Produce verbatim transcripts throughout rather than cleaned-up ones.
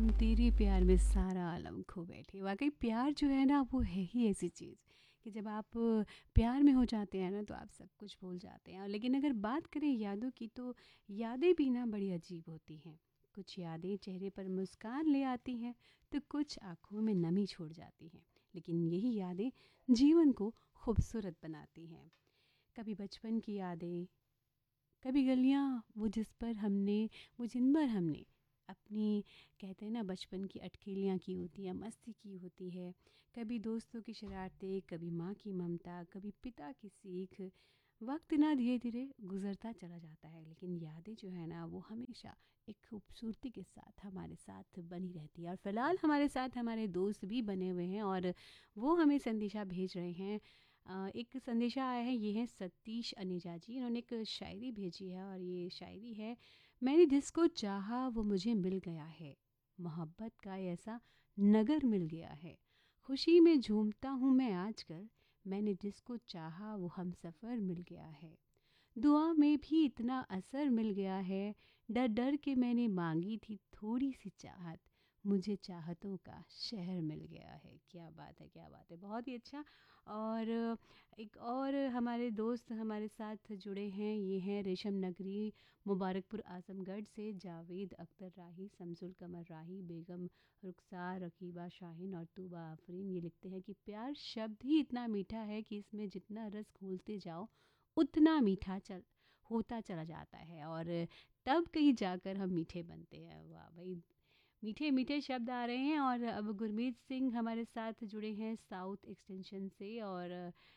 हम तेरे प्यार में सारा आलम खो बैठे। वाक़ई प्यार जो है ना वो है ही ऐसी चीज़ कि जब आप प्यार में हो जाते हैं ना तो आप सब कुछ भूल जाते हैं। लेकिन अगर बात करें यादों की तो यादें भी ना बड़ी अजीब होती हैं। कुछ यादें चेहरे पर मुस्कान ले आती हैं तो कुछ आँखों में नमी छोड़ जाती हैं। लेकिन यही यादें जीवन को खूबसूरत बनाती हैं। कभी बचपन की यादें, कभी गलियाँ वो जिस पर हमने वो जिन पर हमने अपनी कहते हैं ना बचपन की अटखेलियाँ की होती हैं, मस्ती की होती है। कभी दोस्तों की शरारतें, कभी माँ की ममता, कभी पिता की सीख। वक्त ना धीरे धीरे गुजरता चला जाता है लेकिन यादें जो है ना वो हमेशा एक खूबसूरती के साथ हमारे साथ बनी रहती है। और फ़िलहाल हमारे साथ हमारे दोस्त भी बने हुए हैं और वो हमें संदेशा भेज रहे हैं। अ, एक संदेशा आया है, ये है सतीश अनेजा जी। इन्होंने एक शायरी भेजी है और ये शायरी है, मैंने जिसको चाहा वो मुझे मिल गया है, मोहब्बत का ऐसा नगर मिल गया है, खुशी में झूमता हूँ मैं आजकल, मैंने जिसको चाहा वो हम सफ़र मिल गया है, दुआ में भी इतना असर मिल गया है, डर डर के मैंने मांगी थी थोड़ी सी चाहत, मुझे चाहतों का शहर मिल गया है। क्या बात है, क्या बात है, बहुत ही अच्छा। और एक और हमारे दोस्त हमारे साथ जुड़े हैं, ये हैं रेशम नगरी मुबारकपुर आजमगढ़ से जावेद अख्तर राही, शमसुल कमर राही, बेगम रुखसार, रकीबा शाहीन और तूबा आफरीन। ये लिखते हैं कि प्यार शब्द ही इतना मीठा है कि इसमें जितना रस घोलते जाओ उतना मीठा चल होता चला जाता है और तब कहीं जाकर हम मीठे बनते हैं। वाह भाई, मीठे मीठे शब्द आ रहे हैं। और अब गुरमीत सिंह हमारे साथ जुड़े हैं साउथ एक्सटेंशन से और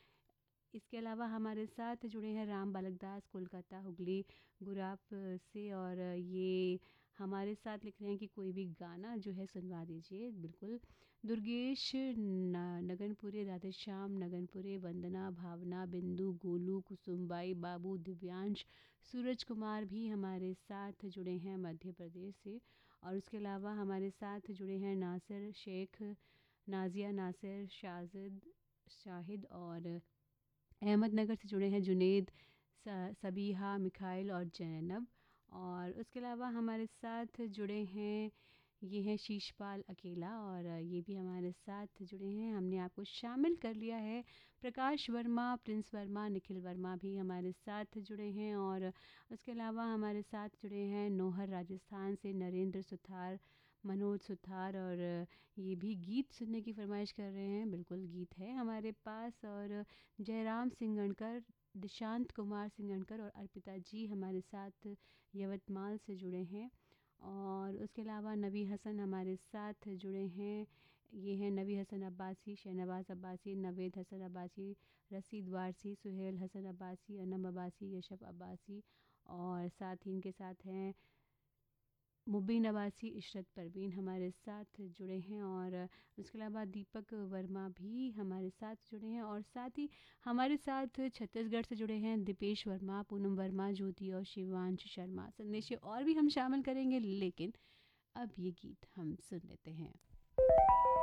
इसके अलावा हमारे साथ जुड़े हैं राम बालक दास कोलकाता हुगली गुराप से और ये हमारे साथ लिख रहे हैं कि कोई भी गाना जो है सुनवा दीजिए। बिल्कुल, दुर्गेश न- नगनपुरे, राधेश्याम नगनपुरे, वंदना, भावना, बिंदु, गोलू, कुसुमबाई, बाबू, दिव्यांश, सूरज कुमार भी हमारे साथ जुड़े हैं मध्य प्रदेश से। और उसके अलावा हमारे साथ जुड़े हैं नासिर शेख, नाजिया नासिर, शाजिद शाहिद और अहमदनगर से जुड़े हैं जुनेद, स- सबीहा, मिखाइल और जैनब। और उसके अलावा हमारे साथ जुड़े हैं ये हैं शीशपाल अकेला और ये भी हमारे साथ जुड़े हैं, हमने आपको शामिल कर लिया है। प्रकाश वर्मा, प्रिंस वर्मा, निखिल वर्मा भी हमारे साथ जुड़े हैं। और उसके अलावा हमारे साथ जुड़े हैं नोहर राजस्थान से नरेंद्र सुथार, मनोज सुथार और ये भी गीत सुनने की फरमाइश कर रहे हैं। बिल्कुल गीत है हमारे पास। और जयराम सिंगणकर, दिशांत कुमार सिंगणकर और अर्पिता जी हमारे साथ यवतमाल से जुड़े हैं। और उसके अलावा नबी हसन हमारे साथ जुड़े हैं, ये हैं नबी हसन अब्बासी, शहनवाज अब्बासी, नवेद हसन अब्बासी, रसीद वारसी, सुहेल हसन अब्बासी, अनम अब्बासी, यशफ अब्बासी। और साथ ही इनके साथ हैं मुबीन अब्बासी, इशरत परवीन हमारे साथ जुड़े हैं। और उसके अलावा दीपक वर्मा भी हमारे साथ जुड़े हैं। और साथ ही हमारे साथ छत्तीसगढ़ से जुड़े हैं दीपेश वर्मा, पूनम वर्मा, ज्योति और शिवांश शर्मा। संदेश और भी हम शामिल करेंगे लेकिन अब ये गीत हम सुन लेते हैं।